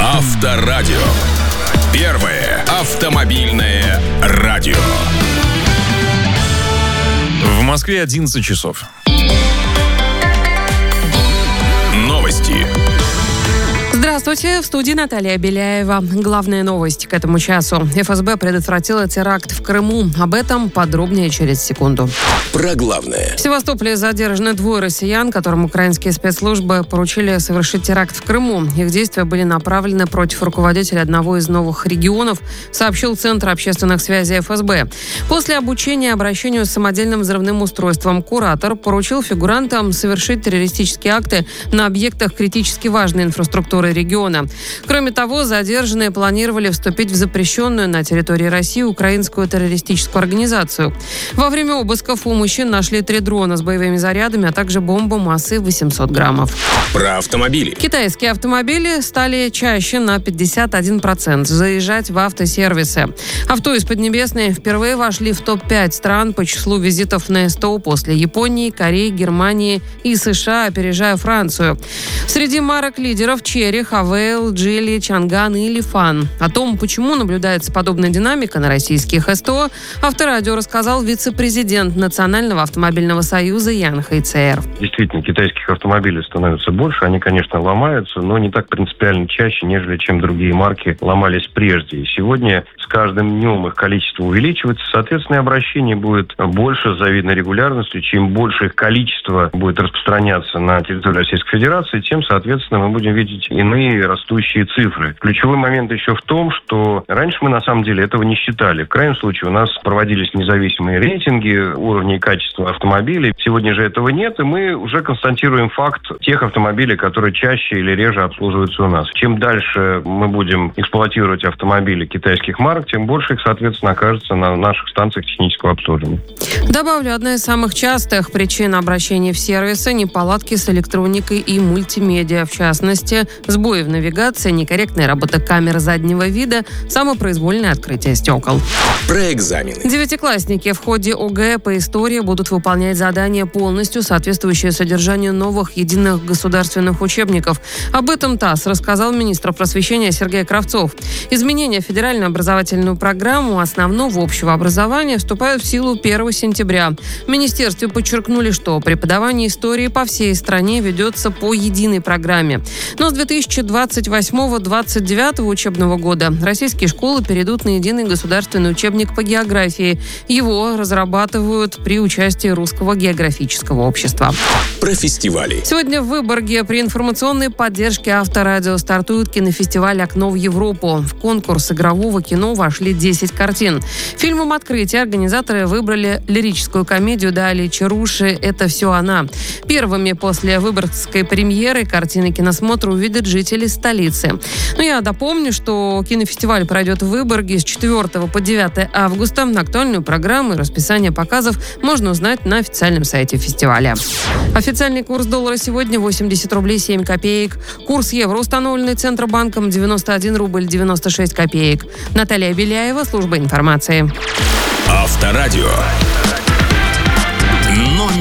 Авторадио. Первое автомобильное радио. В Москве 11 часов. Новости. Здравствуйте, в студии Наталья Беляева. Главная новость к этому часу. ФСБ предотвратила теракт в Крыму. Об этом подробнее через секунду. Про главное. В Севастополе задержаны 2 россиян, которым украинские спецслужбы поручили совершить теракт в Крыму. Их действия были направлены против руководителя одного из новых регионов, сообщил Центр общественных связей ФСБ. После обучения обращению с самодельным взрывным устройством куратор поручил фигурантам совершить террористические акты на объектах критически важной инфраструктуры региона. Кроме того, задержанные планировали вступить в запрещенную на территории России украинскую террористическую организацию. Во время обысков у мужчин нашли 3 дрона с боевыми зарядами, а также бомбу массой 800 граммов. Про автомобили. Китайские автомобили стали чаще на 51% заезжать в автосервисы. Авто из Поднебесной впервые вошли в топ-5 стран по числу визитов на СТО после Японии, Кореи, Германии и США, опережая Францию. Среди марок-лидеров Черри, Хавейл, Джили, Чанган и Лифан. О том, почему наблюдается подобная динамика на российских СТО, Авторадио рассказал вице-президент Национального автомобильного союза Ян Хайцер. Действительно, китайских автомобилей становится больше. Они, конечно, ломаются, но не так принципиально чаще, нежели чем другие марки ломались прежде. И сегодня с каждым днем их количество увеличивается. Соответственно, обращений будет больше с завидной регулярностью. Чем больше их количество будет распространяться на территории Российской Федерации, тем, соответственно, мы будем видеть иные растущие цифры. Ключевой момент еще в том, что раньше мы на самом деле этого не считали. В крайнем случае у нас проводились независимые рейтинги уровня и качества автомобилей. Сегодня же этого нет, и мы уже констатируем факт тех автомобилей, которые чаще или реже обслуживаются у нас. Чем дальше мы будем эксплуатировать автомобили китайских марок, тем больше их, соответственно, окажется на наших станциях технического обслуживания. Добавлю, одна из самых частых причин обращения в сервисы – неполадки с электроникой и мультимедиа. В частности, сбои в навигации, некорректная работа камер заднего вида, самопроизвольное открытие стекол. Про экзамены. 9-классники в ходе ОГЭ по истории будут выполнять задания, полностью соответствующие содержанию новых единых государственных учебников. Об этом ТАСС рассказал министр просвещения Сергей Кравцов. Изменения в федеральную образовательную программу основного общего образования вступают в силу 1 сентября. В министерстве подчеркнули, что преподавание истории по всей стране ведется по единой программе. Но с 2028-2029 учебного года российские школы перейдут на единый государственный учебник по географии. Его разрабатывают при участии Русского географического общества. Про фестивали. Сегодня в Выборге при информационной поддержке Авторадио стартует кинофестиваль «Окно в Европу». В конкурс игрового кино вошли 10 картин. Фильмом открытия организаторы выбрали лирическую комедию Дали Чаруши «Это все она». Первыми после выборгской премьеры картины киносмотра увидят жители столицы. Но я допомню, что кинофестиваль пройдет в Выборге с 4 по 9 августа. Актуальную программу и расписание показов можно узнать на официальном сайте фестиваля. Официальный курс доллара сегодня 80 рублей 7 копеек. Курс евро, установленный Центробанком, 91 рубль 96 копеек. Наталья Беляева, служба информации. Авторадио.